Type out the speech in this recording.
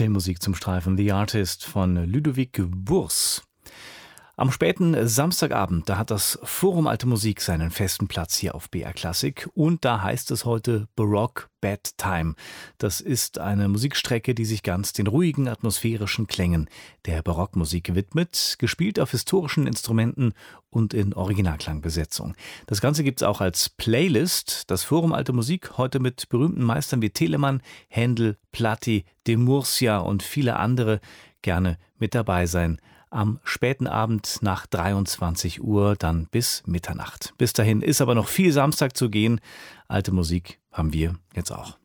Filmmusik zum Streifen The Artist von Ludovic Bours. Am späten Samstagabend, da hat das Forum Alte Musik seinen festen Platz hier auf BR Klassik und da heißt es heute Baroque Bedtime. Das ist eine Musikstrecke, die sich ganz den ruhigen, atmosphärischen Klängen der Barockmusik widmet, gespielt auf historischen Instrumenten und in Originalklangbesetzung. Das Ganze gibt's auch als Playlist. Das Forum Alte Musik heute mit berühmten Meistern wie Telemann, Händel, Platti, de Murcia und viele andere gerne mit dabei sein. Am späten Abend nach 23 Uhr, dann bis Mitternacht. Bis dahin ist aber noch viel Samstag zu gehen. Alte Musik haben wir jetzt auch.